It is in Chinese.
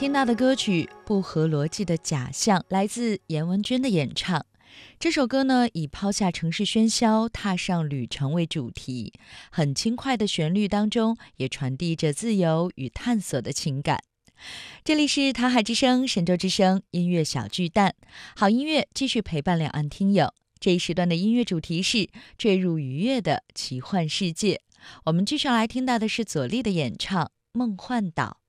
听到的歌曲《不合逻辑的假象》来自严文娟的演唱。这首歌呢，以抛下城市喧嚣，踏上旅程为主题，很轻快的旋律当中，也传递着自由与探索的情感。这里是台海之声、神州之声音乐小巨蛋，好音乐继续陪伴两岸听友。这一时段的音乐主题是坠入愉悦的奇幻世界。我们继续来听到的是左立的演唱《梦幻岛》。